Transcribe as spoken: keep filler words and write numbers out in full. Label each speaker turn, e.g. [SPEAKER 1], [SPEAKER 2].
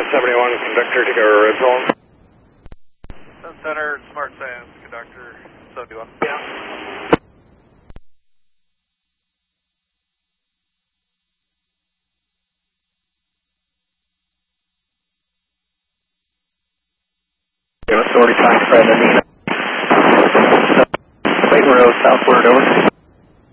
[SPEAKER 1] seventy-one, conductor to go red zone.
[SPEAKER 2] Sun Center, Smart Sands, conductor seventy-one.
[SPEAKER 1] Yeah.
[SPEAKER 3] Authority Fox, Fred, Nina. Clayton Road, southward, over.